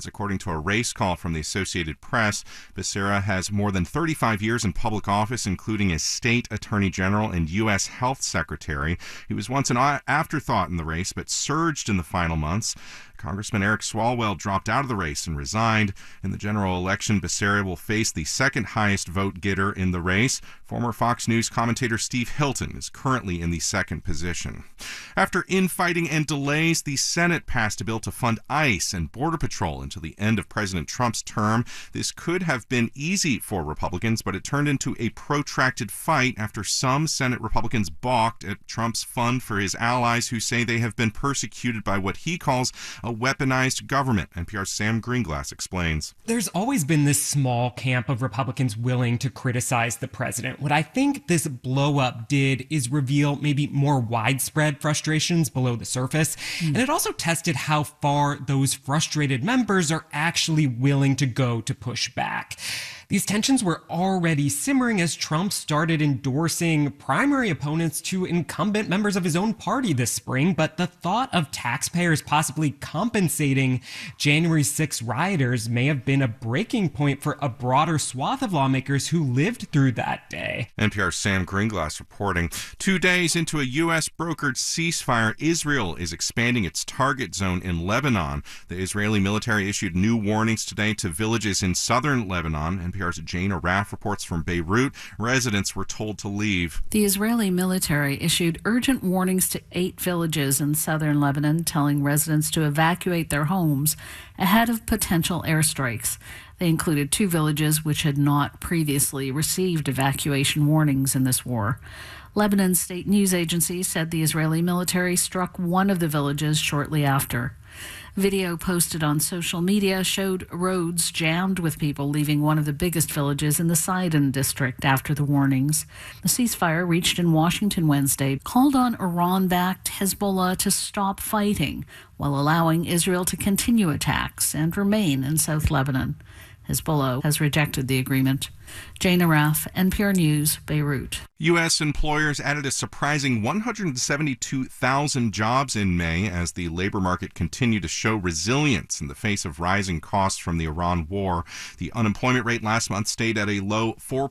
That's according to a race call from the Associated Press. Becerra has more than 35 years in public office, including as state attorney general and U.S. health secretary. He was once an afterthought in the race, but surged in the final months. Congressman Eric Swalwell dropped out of the race and resigned. In the general election, Becerra will face the second highest vote getter in the race. Former Fox News commentator Steve Hilton is currently in the second position. After infighting and delays, the Senate passed a bill to fund ICE and Border Patrol until the end of President Trump's term. This could have been easy for Republicans, but it turned into a protracted fight after some Senate Republicans balked at Trump's fund for his allies who say they have been persecuted by what he calls a weaponized government. NPR's Sam Greenglass explains. There's always been this small camp of Republicans willing to criticize the president. What I think this blow-up did is reveal maybe more widespread frustrations below the surface. And it also tested how far those frustrated members are actually willing to go to push back. These tensions were already simmering as Trump started endorsing primary opponents to incumbent members of his own party this spring, but the thought of taxpayers possibly compensating January 6 rioters may have been a breaking point for a broader swath of lawmakers who lived through that day. NPR's Sam Greenglass reporting. 2 days into a U.S. brokered ceasefire, Israel is expanding its target zone in Lebanon. The Israeli military issued new warnings today to villages in southern Lebanon. NPR's Jane Araf reports from Beirut. Residents were told to leave. The Israeli military issued urgent warnings to 8 villages in southern Lebanon, telling residents to evacuate their homes ahead of potential airstrikes. They included 2 villages which had not previously received evacuation warnings in this war. Lebanon's state news agency said the Israeli military struck one of the villages shortly after. Video posted on social media showed roads jammed with people leaving one of the biggest villages in the Sidon district after the warnings. The ceasefire reached in Washington Wednesday called on Iran-backed Hezbollah to stop fighting while allowing Israel to continue attacks and remain in South Lebanon. Hezbollah has rejected the agreement. Jane Araf, NPR News, Beirut. U.S. employers added a surprising 172,000 jobs in May as the labor market continued to show resilience in the face of rising costs from the Iran war. The unemployment rate last month stayed at a low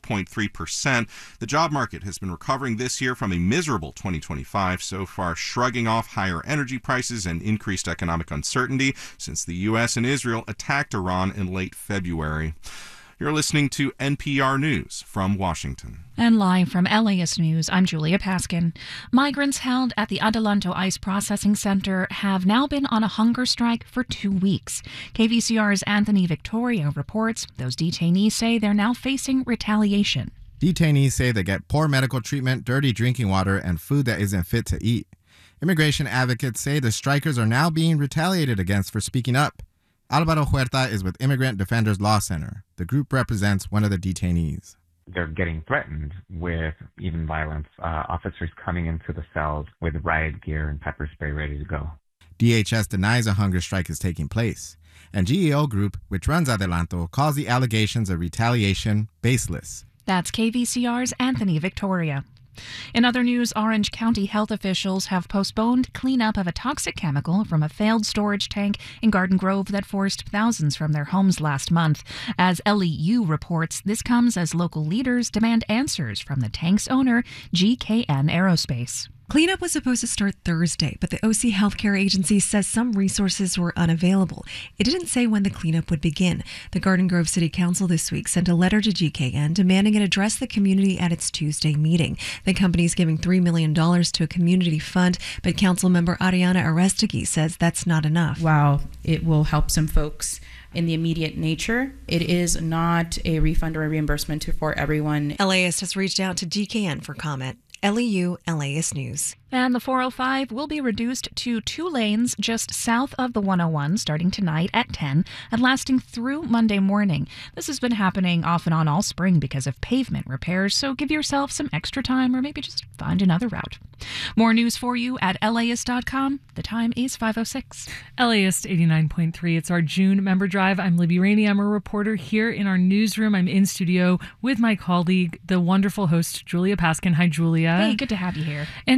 4.3%. The job market has been recovering this year from a miserable 2025, so far shrugging off higher energy prices and increased economic uncertainty since the U.S. and Israel attacked Iran in late February. You're listening to NPR News from Washington. And live from LAist News, I'm Julia Paskin. Migrants held at the Adelanto ICE Processing Center have now been on a hunger strike for 2 weeks. KVCR's Anthony Victoria reports those detainees say they're now facing retaliation. Detainees say they get poor medical treatment, dirty drinking water, and food that isn't fit to eat. Immigration advocates say the strikers are now being retaliated against for speaking up. Alvaro Huerta is with Immigrant Defenders Law Center. The group represents one of the detainees. They're getting threatened with even violence, officers coming into the cells with riot gear and pepper spray ready to go. DHS denies a hunger strike is taking place. And GEO Group, which runs Adelanto, calls the allegations of retaliation baseless. That's KVCR's Anthony Victoria. In other news, Orange County health officials have postponed cleanup of a toxic chemical from a failed storage tank in Garden Grove that forced thousands from their homes last month. As LEU reports, this comes as local leaders demand answers from the tank's owner, GKN Aerospace. Cleanup was supposed to start Thursday, but the OC Healthcare Agency says some resources were unavailable. It didn't say when the cleanup would begin. The Garden Grove City Council this week sent a letter to GKN demanding it address the community at its Tuesday meeting. The company is giving $3 million to a community fund, but council member Ariana Arestegui says that's not enough. While it will help some folks in the immediate nature, it is not a refund or a reimbursement for everyone. LAist has reached out to GKN for comment. LEU, LAist News. And the 405 will be reduced to 2 lanes just south of the 101 starting tonight at 10 and lasting through Monday morning. This has been happening off and on all spring because of pavement repairs, so give yourself some extra time or maybe just find another route. More news for you at LAist.com. The time is 5:06. LAist 89.3. It's our June member drive. I'm Libby Rainey. I'm a reporter here in our newsroom. I'm in studio with my colleague, the wonderful host, Julia Paskin. Hi, Julia. Hey, good to have you here. And Julia,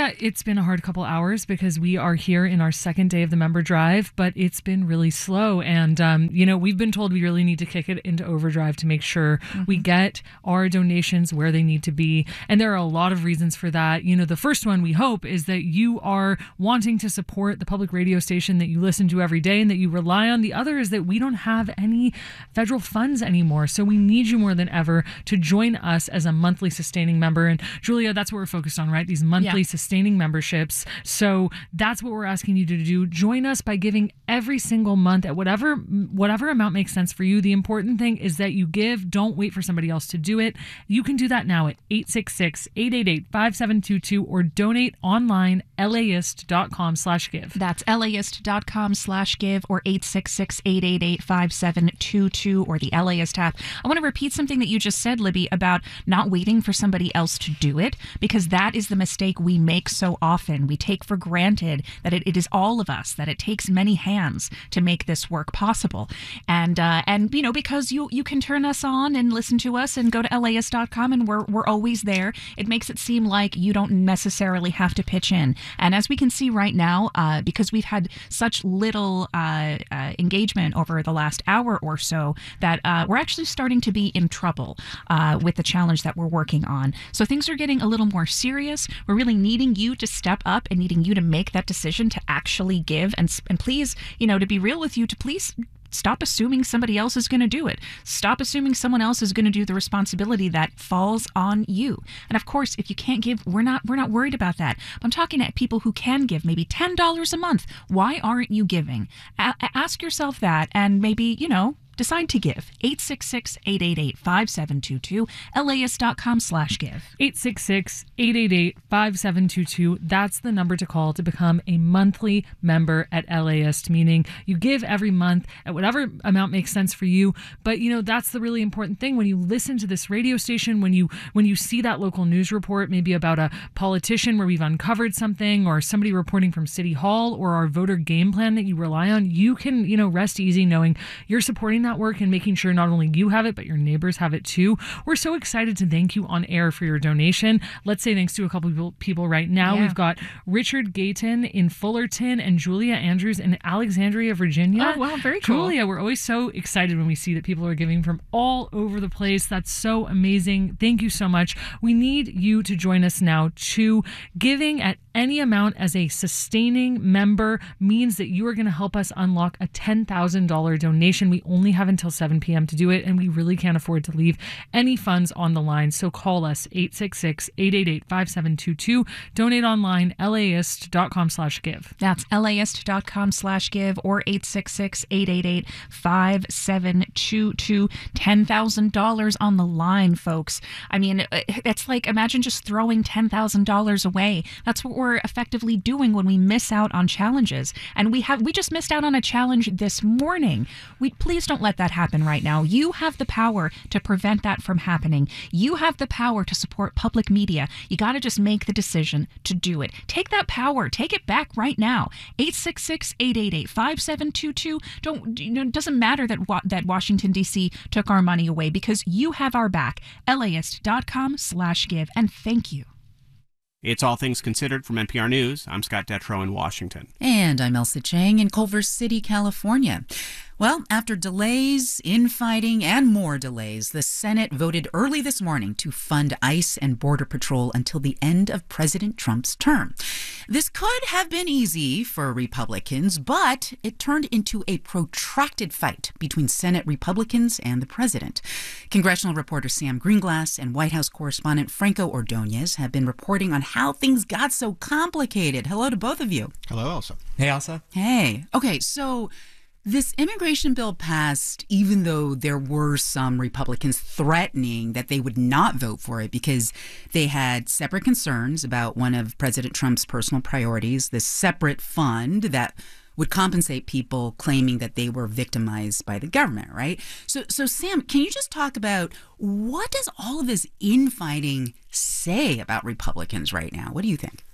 Julia, it's been a hard couple hours because we are here in our second day of the member drive, but it's been really slow. And, we've been told we really need to kick it into overdrive to make sure we get our donations where they need to be. And there are a lot of reasons for that. The first one we hope is that you are wanting to support the public radio station that you listen to every day and that you rely on. The other is that we don't have any federal funds anymore. So we need you more than ever to join us as a monthly sustaining member. And Julia, that's what we're focused on, right? These monthly sustaining memberships. So that's what we're asking you to do. Join us by giving every single month at whatever amount makes sense for you. The important thing is that you give. Don't wait for somebody else to do it. You can do that now at 866-888-5722 or donate online, laist.com/give. That's laist.com/give or 866-888-5722 or the LAist app. I want to repeat something that you just said, Libby, about not waiting for somebody else to do it, because that is the mistake we make so often. We take for granted that it is all of us, that it takes many hands to make this work possible. And because you can turn us on and listen to us and go to laist.com and we're always there, it makes it seem like you don't necessarily have to pitch in. And as we can see right now, because we've had such little engagement over the last hour or so, that we're actually starting to be in trouble with the challenge that we're working on. So things are getting a little more serious. We're really needing you to step up and needing you to make that decision to actually give. And please, to be real with you, to please stop assuming somebody else is going to do it. Stop assuming someone else is going to do the responsibility that falls on you. And of course, if you can't give, we're not worried about that. I'm talking to people who can give maybe $10 a month. Why aren't you giving? Ask yourself that, and maybe, decide to give. 866-888-5722, laist.com/give. 866-888-5722. That's the number to call to become a monthly member at LAist, meaning you give every month at whatever amount makes sense for you. But, that's the really important thing. When you listen to this radio station, when you see that local news report, maybe about a politician where we've uncovered something, or somebody reporting from City Hall, or our voter game plan that you rely on, you can, rest easy knowing you're supporting that work and making sure not only you have it, but your neighbors have it too. We're so excited to thank you on air for your donation. Let's say thanks to a couple of people right now. Yeah. We've got Richard Gayton in Fullerton and Julia Andrews in Alexandria, Virginia. Oh, wow, very cool. Julia, we're always so excited when we see that people are giving from all over the place. That's so amazing. Thank you so much. We need you to join us now too. Giving at any amount as a sustaining member means that you are going to help us unlock a $10,000 donation. We only have until 7 p.m. to do it, and we really can't afford to leave any funds on the line. So call us 866-888-5722. Donate online, laist.com/give. That's laist.com/give or 866-888-5722. $10,000 on the line, folks. I mean, it's like, imagine just throwing $10,000 away. That's what we're effectively doing when we miss out on challenges. And we just missed out on a challenge this morning. Please don't let that happen right now. You have the power to prevent that from happening. You have the power to support public media. You got to just make the decision to do it. Take that power. Take it back right now. 866-888-5722. It doesn't matter that Washington, D.C. took our money away, because you have our back. laist.com/give. And thank you. It's All Things Considered from NPR News. I'm Scott Detrow in Washington. And I'm Elsa Chang in Culver City, California. Well, after delays, infighting, and more delays, the Senate voted early this morning to fund ICE and Border Patrol until the end of President Trump's term. This could have been easy for Republicans, but it turned into a protracted fight between Senate Republicans and the president. Congressional reporter Sam Greenglass and White House correspondent Franco Ordonez have been reporting on how things got so complicated. Hello to both of you. Hello, Elsa. Hey, Elsa. Hey. Okay, so this immigration bill passed even though there were some Republicans threatening that they would not vote for it because they had separate concerns about one of President Trump's personal priorities, this separate fund that would compensate people claiming that they were victimized by the government, right? So Sam, can you just talk about what does all of this infighting say about Republicans right now? What do you think?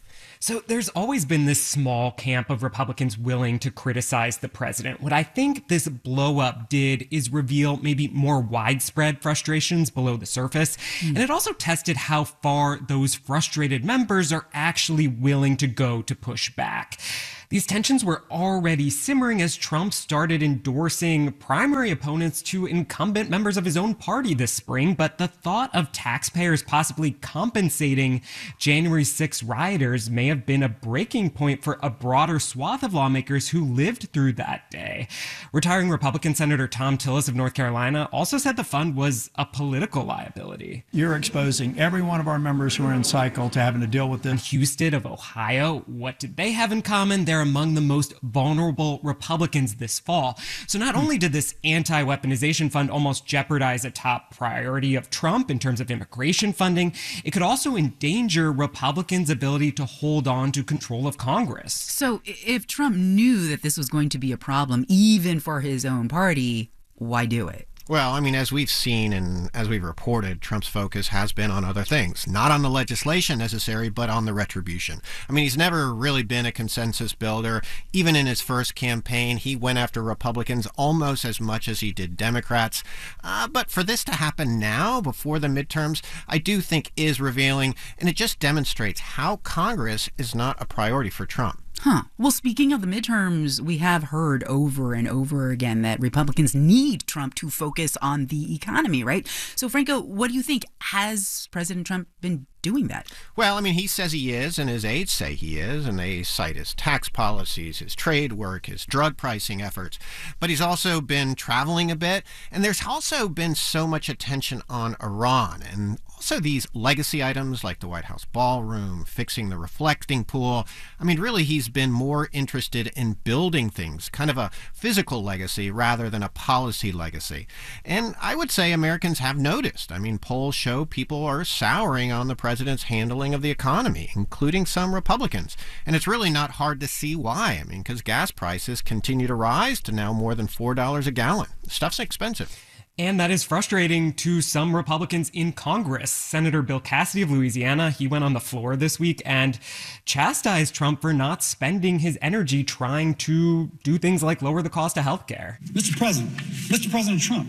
So there's always been this small camp of Republicans willing to criticize the president. What I think this blow up did is reveal maybe more widespread frustrations below the surface. And it also tested how far those frustrated members are actually willing to go to push back. These tensions were already simmering as Trump started endorsing primary opponents to incumbent members of his own party this spring, but the thought of taxpayers possibly compensating January 6 rioters may have been a breaking point for a broader swath of lawmakers who lived through that day. Retiring Republican Senator Thom Tillis of North Carolina also said the fund was a political liability. You're exposing every one of our members who are in cycle to having to deal with this. Husted of Ohio, what did they have in common? They're among the most vulnerable Republicans this fall. So not only did this anti-weaponization fund almost jeopardize a top priority of Trump in terms of immigration funding, it could also endanger Republicans' ability to hold on to control of Congress. So if Trump knew that this was going to be a problem, even for his own party, why do it? Well, I mean, as we've seen and as we've reported, Trump's focus has been on other things, not on the legislation necessary, but on the retribution. I mean, he's never really been a consensus builder. Even in his first campaign, he went after Republicans almost as much as he did Democrats. But for this to happen now, before the midterms, I do think is revealing, and it just demonstrates how Congress is not a priority for Trump. Well, speaking of the midterms, we have heard over and over again that Republicans need Trump to focus on the economy, right? So, Franco, what do you think? Has President Trump been doing that? Well, I mean, he says he is, and his aides say he is, and they cite his tax policies, his trade work, his drug pricing efforts. But he's also been traveling a bit, and there's also been so much attention on Iran, and also these legacy items like the White House ballroom, fixing the reflecting pool. I mean, really, he's been more interested in building things, kind of a physical legacy rather than a policy legacy. And I would say Americans have noticed. I mean, polls show people are souring on the president's handling of the economy, including some Republicans. And it's really not hard to see why. I mean, because gas prices continue to rise to now more than $4 a gallon. Stuff's expensive. And that is frustrating to some Republicans in Congress. Senator Bill Cassidy of Louisiana, he went on the floor this week and chastised Trump for not spending his energy trying to do things like lower the cost of health care. Mr. President Trump,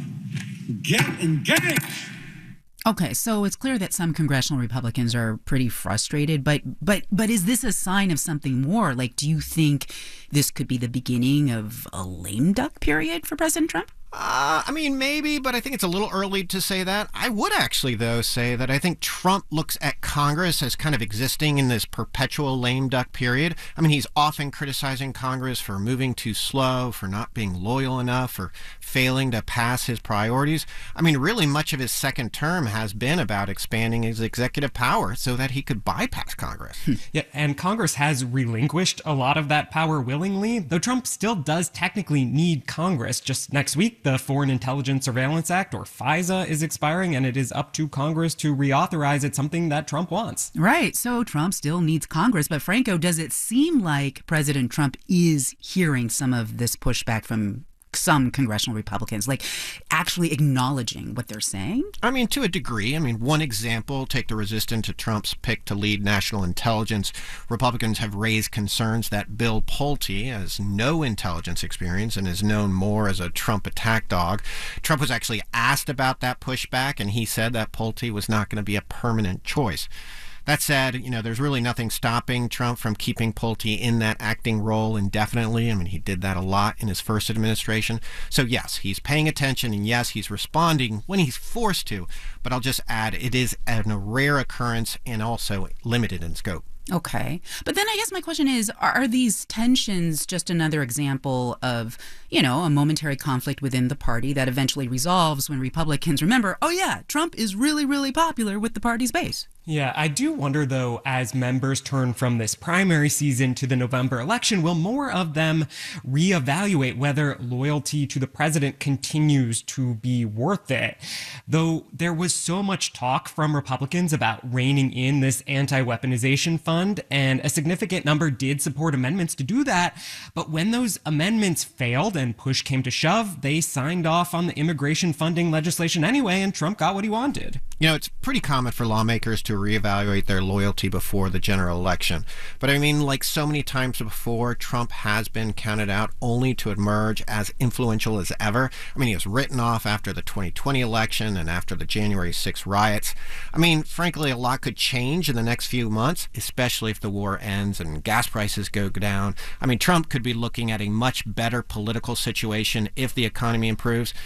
get engaged. Okay, so it's clear that some congressional Republicans are pretty frustrated, but is this a sign of something more? Like, do you think this could be the beginning of a lame duck period for President Trump? I mean, maybe, but I think it's a little early to say that. I would actually, though, say that I think Trump looks at Congress as kind of existing in this perpetual lame duck period. I mean, he's often criticizing Congress for moving too slow, for not being loyal enough, for failing to pass his priorities. I mean, really much of his second term has been about expanding his executive power so that he could bypass Congress. Yeah, and Congress has relinquished a lot of that power willingly, though Trump still does technically need Congress. Just next week, the Foreign Intelligence Surveillance Act, or FISA, is expiring, and it is up to Congress to reauthorize it, something that Trump wants. Right, so Trump still needs Congress. But Franco, does it seem like President Trump is hearing some of this pushback from some congressional Republicans, like actually acknowledging what they're saying? I mean, to a degree. I mean, one example, take the resistance to Trump's pick to lead national intelligence. Republicans have raised concerns that Bill Pulte has no intelligence experience and is known more as a Trump attack dog. Trump was actually asked about that pushback, and he said that Pulte was not going to be a permanent choice. That said, you know, there's really nothing stopping Trump from keeping Pulte in that acting role indefinitely. I mean, he did that a lot in his first administration. So yes, he's paying attention, and yes, he's responding when he's forced to. But I'll just add, it is a rare occurrence and also limited in scope. Okay. But then I guess my question is, are these tensions just another example of, you know, a momentary conflict within the party that eventually resolves when Republicans remember, oh yeah, Trump is really, really popular with the party's base? Yeah, I do wonder, though, as members turn from this primary season to the November election, will more of them reevaluate whether loyalty to the president continues to be worth it? Though there was so much talk from Republicans about reining in this anti-weaponization fund fund, and a significant number did support amendments to do that. But when those amendments failed and push came to shove, they signed off on the immigration funding legislation anyway, and Trump got what he wanted. You know, it's pretty common for lawmakers to reevaluate their loyalty before the general election. But I mean, like so many times before, Trump has been counted out only to emerge as influential as ever. I mean, he was written off after the 2020 election and after the January 6th riots. I mean, frankly, a lot could change in the next few months, especially if the war ends and gas prices go down. I mean, Trump could be looking at a much better political situation if the economy improves.